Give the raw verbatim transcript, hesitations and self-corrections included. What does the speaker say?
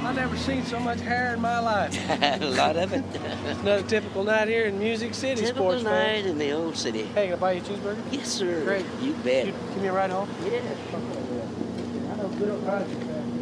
I've never seen so much hair in my life. A lot of it. It's another typical night here in Music City, Typical sports night fan. in the old city. Hey, can I buy you a cheeseburger? Yes, sir. Great. You bet. You, give me a ride home? Yeah. I know good old Roger.